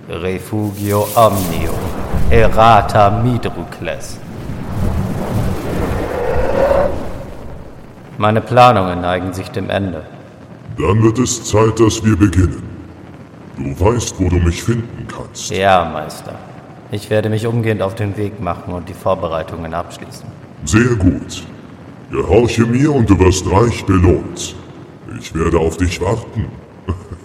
Refugio omnium, errata Midrucles. Meine Planungen neigen sich dem Ende. Dann wird es Zeit, dass wir beginnen. Du weißt, wo du mich finden kannst. Ja, Meister. Ich werde mich umgehend auf den Weg machen und die Vorbereitungen abschließen. Sehr gut. Gehorche mir und du wirst reich belohnt. Ich werde auf dich warten.